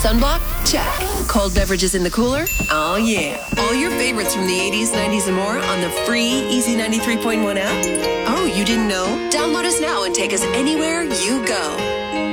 Sunblock? Check. Cold beverages in the cooler? Oh, yeah. All your favorites from the 80s, 90s, and more on the free Easy 93.1 app? Oh, you didn't know? Download us now and take us anywhere you go.